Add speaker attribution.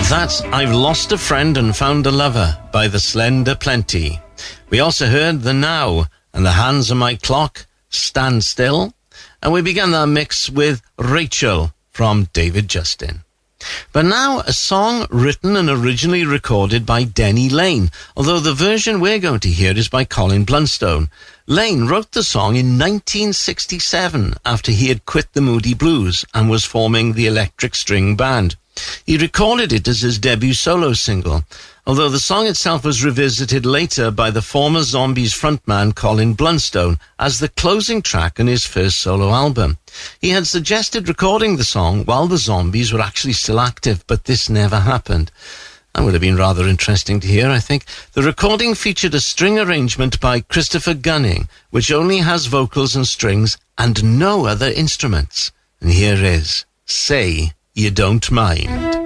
Speaker 1: That's I've Lost a Friend and Found a Lover by the Slender Plenty. We also heard The Now and The Hands on My Clock, Stand Still. And we began our mix with Rachel from David Justin. But now a song written and originally recorded by Denny Laine, although the version we're going to hear is by Colin Blunstone. Laine wrote the song in 1967 after he had quit the Moody Blues and was forming the Electric String Band. He recorded it as his debut solo single, although the song itself was revisited later by the former Zombies frontman Colin Blunstone as the closing track on his first solo album. He had suggested recording the song while the Zombies were actually still active, but this never happened. That would have been rather interesting to hear, I think. The recording featured a string arrangement by Christopher Gunning, which only has vocals and strings and no other instruments. And here is Say You Don't Mind.